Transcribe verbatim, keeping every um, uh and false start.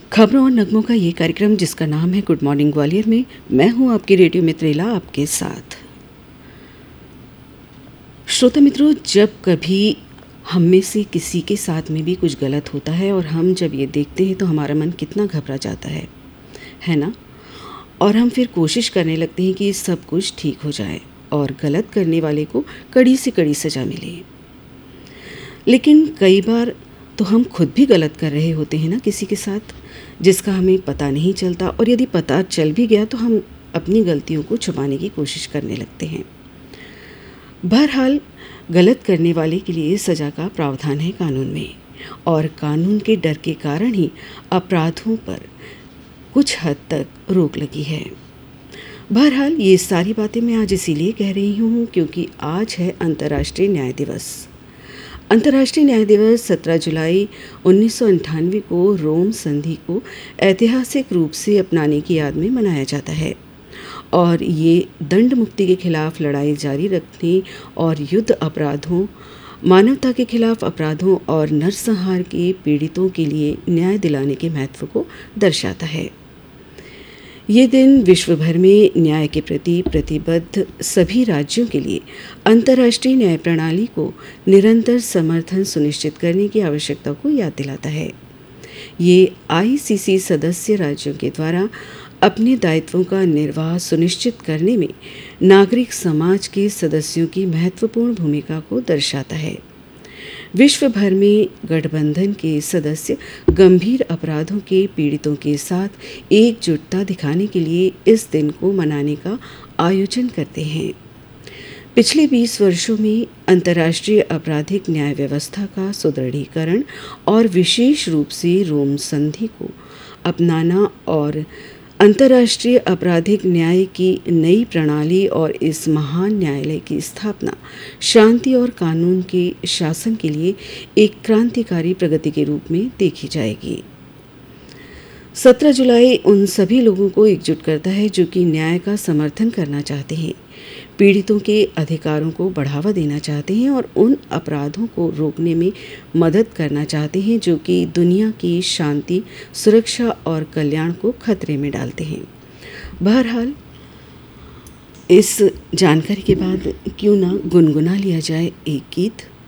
खबरों और नगमों का ये कार्यक्रम जिसका नाम है गुड मॉर्निंग ग्वालियर में मैं हूं आपकी रेडियो मित्रेला आपके साथ। श्रोता मित्रों, जब कभी हम में से किसी के साथ में भी कुछ गलत होता है और हम जब ये देखते हैं तो हमारा मन कितना घबरा जाता है है ना। और हम फिर कोशिश करने लगते हैं कि सब कुछ ठीक हो जाए और गलत करने वाले को कड़ी से कड़ी सज़ा मिले। लेकिन कई बार तो हम खुद भी गलत कर रहे होते हैं ना किसी के साथ, जिसका हमें पता नहीं चलता, और यदि पता चल भी गया तो हम अपनी गलतियों को छुपाने की कोशिश करने लगते हैं। बहरहाल, गलत करने वाले के लिए सज़ा का प्रावधान है कानून में, और कानून के डर के कारण ही अपराधों पर कुछ हद तक रोक लगी है। बहरहाल, ये सारी बातें मैं आज इसीलिए कह रही हूँ क्योंकि आज है अंतर्राष्ट्रीय न्याय दिवस। अंतर्राष्ट्रीय न्याय दिवस सत्रह जुलाई उन्नीस सौ अंठानवे को रोम संधि को ऐतिहासिक रूप से अपनाने की याद में मनाया जाता है, और ये दंड मुक्ति के खिलाफ लड़ाई जारी रखने और युद्ध अपराधों, मानवता के खिलाफ अपराधों और नरसंहार के पीड़ितों के लिए न्याय दिलाने के महत्व को दर्शाता है। ये दिन विश्व भर में न्याय के प्रति प्रतिबद्ध सभी राज्यों के लिए अंतर्राष्ट्रीय न्याय प्रणाली को निरंतर समर्थन सुनिश्चित करने की आवश्यकता को याद दिलाता है। ये आई सी सी सदस्य राज्यों के द्वारा अपने दायित्वों का निर्वाह सुनिश्चित करने में नागरिक समाज के सदस्यों की महत्वपूर्ण भूमिका को दर्शाता है। विश्व भर में गठबंधन के सदस्य गंभीर अपराधों के पीड़ितों के साथ एकजुटता दिखाने के लिए इस दिन को मनाने का आयोजन करते हैं। पिछले बीस वर्षों में अंतर्राष्ट्रीय आपराधिक न्याय व्यवस्था का सुदृढ़ीकरण और विशेष रूप से रोम संधि को अपनाना और अंतर्राष्ट्रीय आपराधिक न्याय की नई प्रणाली और इस महान न्यायालय की स्थापना शांति और कानून के शासन के लिए एक क्रांतिकारी प्रगति के रूप में देखी जाएगी। सत्रह जुलाई उन सभी लोगों को एकजुट करता है जो कि न्याय का समर्थन करना चाहते हैं, पीड़ितों के अधिकारों को बढ़ावा देना चाहते हैं और उन अपराधों को रोकने में मदद करना चाहते हैं जो कि दुनिया की शांति, सुरक्षा और कल्याण को खतरे में डालते हैं। बहरहाल, इस जानकारी के बाद क्यों ना गुनगुना लिया जाए एक गीत।